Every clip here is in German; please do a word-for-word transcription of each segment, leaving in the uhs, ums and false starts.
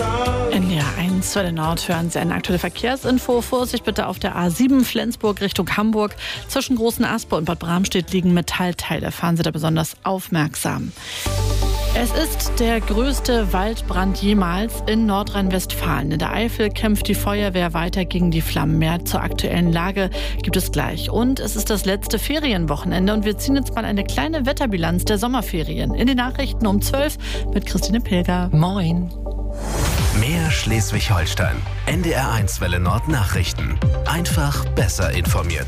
In der A eins Welle Nord hören Sie eine aktuelle Verkehrsinfo. Vorsicht bitte auf der A sieben Flensburg Richtung Hamburg. Zwischen Großen Aspe und Bad Bramstedt liegen Metallteile. Fahren Sie da besonders aufmerksam. Es ist der größte Waldbrand jemals in Nordrhein-Westfalen. In der Eifel kämpft die Feuerwehr weiter gegen die Flammen. Mehr zur aktuellen Lage gibt es gleich. Und es ist das letzte Ferienwochenende und wir ziehen jetzt mal eine kleine Wetterbilanz der Sommerferien. In den Nachrichten um zwölf mit Christine Pilger. Moin. Mehr Schleswig-Holstein. N D R eins Welle Nord Nachrichten. Einfach besser informiert.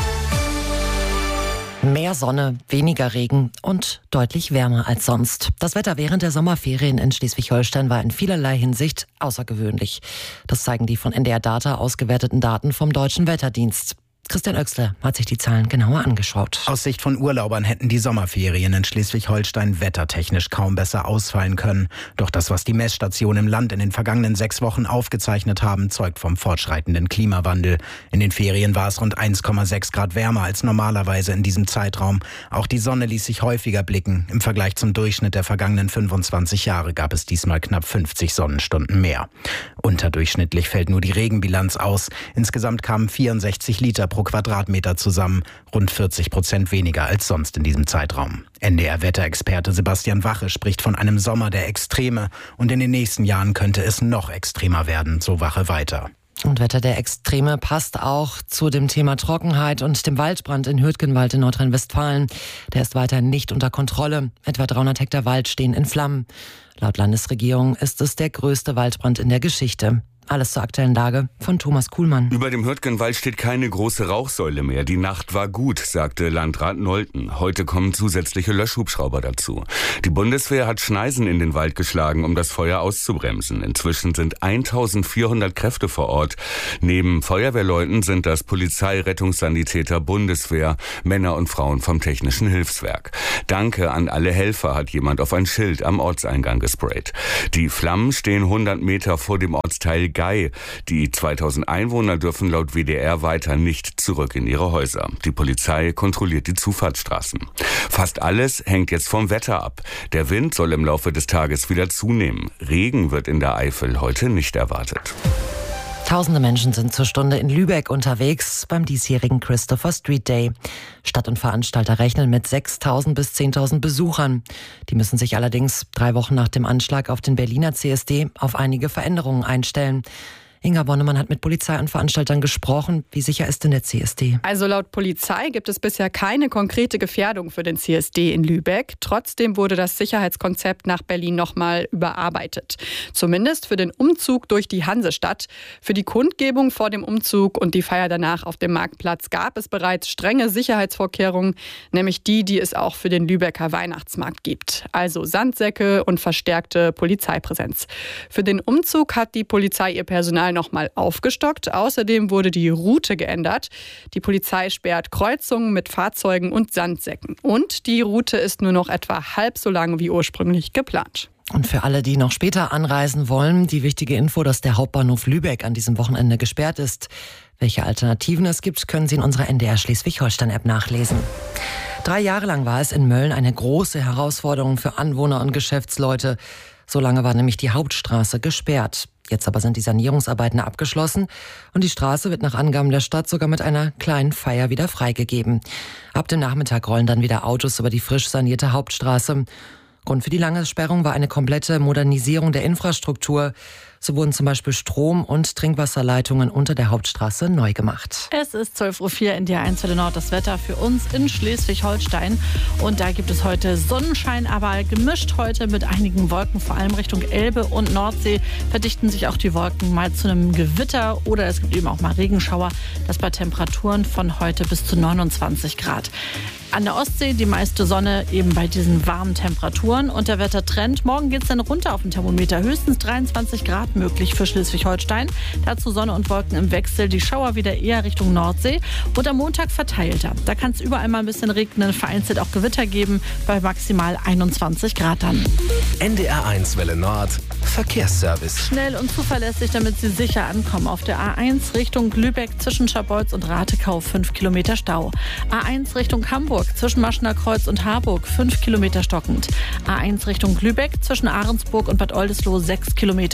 Mehr Sonne, weniger Regen und deutlich wärmer als sonst. Das Wetter während der Sommerferien in Schleswig-Holstein war in vielerlei Hinsicht außergewöhnlich. Das zeigen die von N D R Data ausgewerteten Daten vom Deutschen Wetterdienst. Christian Oechsle hat sich die Zahlen genauer angeschaut. Aus Sicht von Urlaubern hätten die Sommerferien in Schleswig-Holstein wettertechnisch kaum besser ausfallen können. Doch das, was die Messstationen im Land in den vergangenen sechs Wochen aufgezeichnet haben, zeugt vom fortschreitenden Klimawandel. In den Ferien war es rund eins Komma sechs Grad wärmer als normalerweise in diesem Zeitraum. Auch die Sonne ließ sich häufiger blicken. Im Vergleich zum Durchschnitt der vergangenen fünfundzwanzig Jahre gab es diesmal knapp fünfzig Sonnenstunden mehr. Unterdurchschnittlich fällt nur die Regenbilanz aus. Insgesamt kamen vierundsechzig Liter pro Quadratmeter zusammen, rund vierzig Prozent weniger als sonst in diesem Zeitraum. N D R-Wetterexperte Sebastian Wache spricht von einem Sommer der Extreme und in den nächsten Jahren könnte es noch extremer werden, so Wache weiter. Und Wetter der Extreme passt auch zu dem Thema Trockenheit und dem Waldbrand in Hürtgenwald in Nordrhein-Westfalen. Der ist weiter nicht unter Kontrolle. Etwa dreihundert Hektar Wald stehen in Flammen. Laut Landesregierung ist es der größte Waldbrand in der Geschichte. Alles zur aktuellen Lage von Thomas Kuhlmann. Über dem Hürtgenwald steht keine große Rauchsäule mehr. Die Nacht war gut, sagte Landrat Nolten. Heute kommen zusätzliche Löschhubschrauber dazu. Die Bundeswehr hat Schneisen in den Wald geschlagen, um das Feuer auszubremsen. Inzwischen sind eintausendvierhundert Kräfte vor Ort. Neben Feuerwehrleuten sind das Polizei, Rettungssanitäter, Bundeswehr, Männer und Frauen vom Technischen Hilfswerk. Danke an alle Helfer, hat jemand auf ein Schild am Ortseingang gesprayt. Die Flammen stehen hundert Meter vor dem Ortsteil Gei. Die zweitausend Einwohner dürfen laut W D R weiter nicht zurück in ihre Häuser. Die Polizei kontrolliert die Zufahrtsstraßen. Fast alles hängt jetzt vom Wetter ab. Der Wind soll im Laufe des Tages wieder zunehmen. Regen wird in der Eifel heute nicht erwartet. Tausende Menschen sind zur Stunde in Lübeck unterwegs beim diesjährigen Christopher Street Day. Stadt und Veranstalter rechnen mit sechstausend bis zehntausend Besuchern. Die müssen sich allerdings drei Wochen nach dem Anschlag auf den Berliner C S D auf einige Veränderungen einstellen. Inga Bonnemann hat mit Polizei und Veranstaltern gesprochen. Wie sicher ist denn der C S D? Also laut Polizei gibt es bisher keine konkrete Gefährdung für den C S D in Lübeck. Trotzdem wurde das Sicherheitskonzept nach Berlin nochmal überarbeitet. Zumindest für den Umzug durch die Hansestadt. Für die Kundgebung vor dem Umzug und die Feier danach auf dem Marktplatz gab es bereits strenge Sicherheitsvorkehrungen, nämlich die, die es auch für den Lübecker Weihnachtsmarkt gibt. Also Sandsäcke und verstärkte Polizeipräsenz. Für den Umzug hat die Polizei ihr Personal nochmal aufgestockt. Außerdem wurde die Route geändert. Die Polizei sperrt Kreuzungen mit Fahrzeugen und Sandsäcken. Und die Route ist nur noch etwa halb so lang wie ursprünglich geplant. Und für alle, die noch später anreisen wollen, die wichtige Info, dass der Hauptbahnhof Lübeck an diesem Wochenende gesperrt ist. Welche Alternativen es gibt, können Sie in unserer N D R Schleswig-Holstein-App nachlesen. Drei Jahre lang war es in Mölln eine große Herausforderung für Anwohner und Geschäftsleute. So lange war nämlich die Hauptstraße gesperrt. Jetzt aber sind die Sanierungsarbeiten abgeschlossen und die Straße wird nach Angaben der Stadt sogar mit einer kleinen Feier wieder freigegeben. Ab dem Nachmittag rollen dann wieder Autos über die frisch sanierte Hauptstraße. Grund für die lange Sperrung war eine komplette Modernisierung der Infrastruktur. So wurden zum Beispiel Strom- und Trinkwasserleitungen unter der Hauptstraße neu gemacht. Es ist zwölf Uhr vier in D R eins Welle Nord, das Wetter für uns in Schleswig-Holstein. Und da gibt es heute Sonnenschein, aber gemischt heute mit einigen Wolken, vor allem Richtung Elbe und Nordsee. Verdichten sich auch die Wolken mal zu einem Gewitter oder es gibt eben auch mal Regenschauer. Das bei Temperaturen von heute bis zu neunundzwanzig Grad. An der Ostsee die meiste Sonne eben bei diesen warmen Temperaturen. Und der Wettertrend, morgen geht es dann runter auf den Thermometer. Höchstens dreiundzwanzig Grad möglich für Schleswig-Holstein. Dazu Sonne und Wolken im Wechsel, die Schauer wieder eher Richtung Nordsee. Und am Montag verteilter. Da kann es überall mal ein bisschen regnen, vereinzelt auch Gewitter geben, bei maximal einundzwanzig Grad dann. N D R eins Welle Nord, Verkehrsservice. Schnell und zuverlässig, damit Sie sicher ankommen. Auf der A eins Richtung Lübeck zwischen Scharbeutz und Ratekau fünf Kilometer Stau. A eins Richtung Hamburg zwischen Maschener Kreuz und Harburg fünf Kilometer stockend. A eins Richtung Lübeck zwischen Ahrensburg und Bad Oldesloe sechs Kilometer stockend.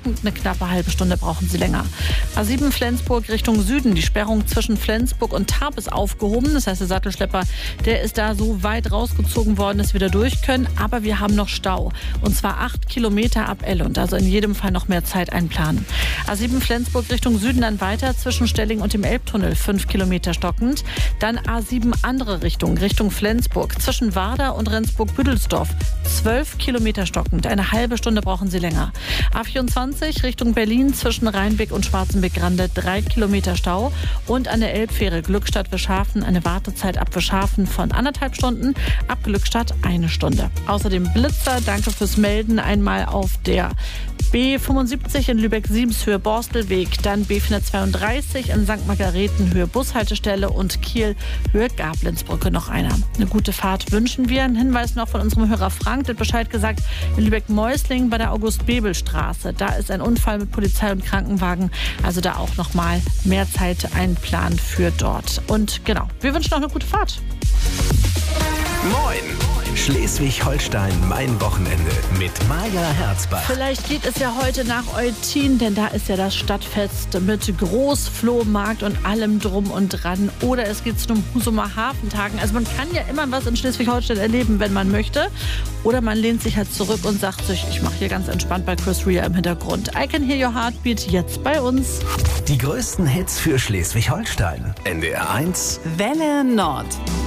stockend, eine knappe halbe Stunde brauchen Sie länger. A sieben Flensburg Richtung Süden, die Sperrung zwischen Flensburg und Tarp ist aufgehoben. Das heißt, der Sattelschlepper, der ist da so weit rausgezogen worden, dass wir da durch können. Aber wir haben noch Stau. Und zwar acht Kilometer ab Ellund. Also in jedem Fall noch mehr Zeit einplanen. A sieben Flensburg Richtung Süden dann weiter zwischen Stelling und dem Elbtunnel. fünf Kilometer stockend. Dann A sieben andere Richtung, Richtung Flensburg. Zwischen Warder und Rendsburg-Büdelsdorf. zwölf Kilometer stockend. Eine halbe Stunde brauchen Sie länger. A vierundzwanzig Richtung Berlin zwischen Rheinbeck und Schwarzenbeck-Grande. drei Kilometer Stau. Und an der Elbfähre Glückstadt-Wischhafen eine Wartezeit ab Wischhafen von anderthalb Stunden. Ab Glückstadt eine Stunde. Außerdem Blitzer. Danke fürs Melden. Einmal auf der B fünfundsiebzig in Lübeck-Siemshöhe Borstelweg, dann B vierhundertzweiunddreißig in Sankt Margareten Höhe Bushaltestelle und Kiel Höhe Gablenzbrücke noch einer. Eine gute Fahrt wünschen wir. Ein Hinweis noch von unserem Hörer Frank, der hat Bescheid gesagt, in Lübeck-Mäusling bei der August-Bebel-Straße. Da ist ein Unfall mit Polizei und Krankenwagen, also da auch noch mal mehr Zeit einplanen für dort. Und genau, wir wünschen noch eine gute Fahrt. Moin! Schleswig-Holstein, mein Wochenende mit Maja Herzbach. Vielleicht geht es ja heute nach Eutin, denn da ist ja das Stadtfest mit Großflohmarkt und allem drum und dran. Oder es geht zu den Husumer Hafentagen. Also man kann ja immer was in Schleswig-Holstein erleben, wenn man möchte. Oder man lehnt sich halt zurück und sagt sich, ich mache hier ganz entspannt bei Chris Rea im Hintergrund. I Can Hear Your Heartbeat jetzt bei uns. Die größten Hits für Schleswig-Holstein. N D R eins Welle Nord.